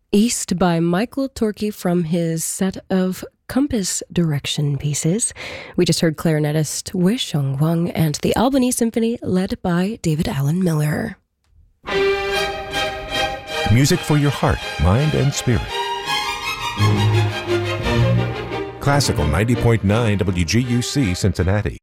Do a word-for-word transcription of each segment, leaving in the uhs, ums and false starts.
East by Michael Torke from his set of Compass Direction pieces. We just heard clarinetist Wei Xiong Wang and the Albany Symphony led by David Allen Miller. Music for your heart, mind, and spirit. Classical ninety point nine W G U C Cincinnati.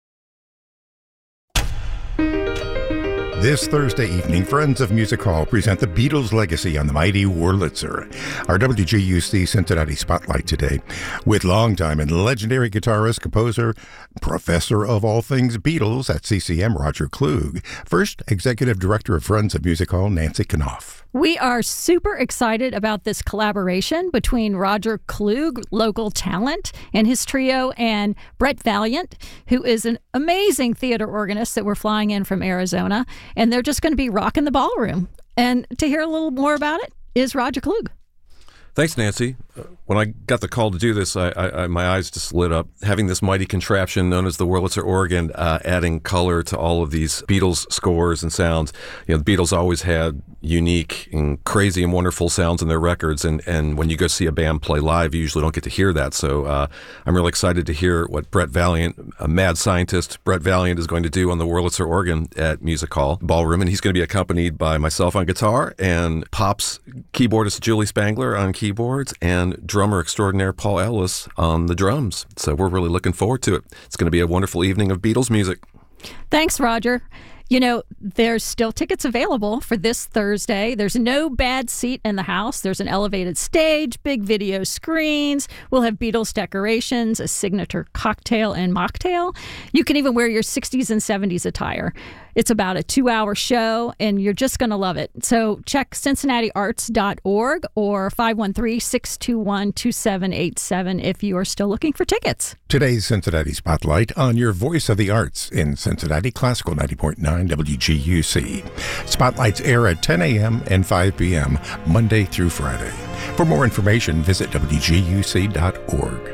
This Thursday evening, Friends of Music Hall present the Beatles' legacy on the mighty Wurlitzer. Our W G U C Cincinnati Spotlight today with longtime and legendary guitarist, composer, professor of all things Beatles at C C M, Roger Klug. First, Executive Director of Friends of Music Hall, Nancy Knopf. We are super excited about this collaboration between Roger Klug, local talent, and his trio, and Brett Valiant, who is an amazing theater organist that we're flying in from Arizona. And they're just going to be rocking the ballroom. And to hear a little more about it is Roger Klug. Thanks, Nancy. When I got the call to do this, I, I, my eyes just lit up. Having this mighty contraption known as the Wurlitzer organ, uh, adding color to all of these Beatles scores and sounds. You know, the Beatles always had unique and crazy and wonderful sounds in their records, and, and when you go see a band play live, you usually don't get to hear that. So uh, I'm really excited to hear what Brett Valiant, a mad scientist, Brett Valiant is going to do on the Wurlitzer organ at Music Hall Ballroom, and he's going to be accompanied by myself on guitar and Pop's keyboardist Julie Spangler on keyboards and drummer extraordinaire Paul Ellis on the drums. So we're really looking forward to it. It's going to be a wonderful evening of Beatles music. Thanks, Roger. You know, there's still tickets available for this Thursday. There's no bad seat in the house. There's an elevated stage, big video screens. We'll have Beatles decorations, a signature cocktail and mocktail. You can even wear your sixties and seventies attire. It's about a two-hour show, and you're just going to love it. So check cincinnati arts dot org or five one three, six two one, two seven eight seven if you are still looking for tickets. Today's Cincinnati Spotlight on your voice of the arts in Cincinnati Classical ninety point nine W G U C. Spotlights air at ten a.m. and five p.m. Monday through Friday. For more information, visit W G U C dot org.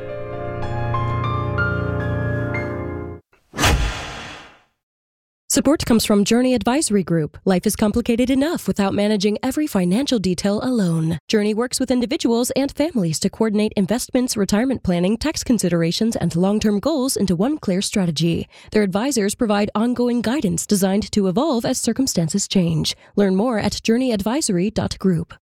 Support comes from Journey Advisory Group. Life is complicated enough without managing every financial detail alone. Journey works with individuals and families to coordinate investments, retirement planning, tax considerations, and long-term goals into one clear strategy. Their advisors provide ongoing guidance designed to evolve as circumstances change. Learn more at journey advisory dot group.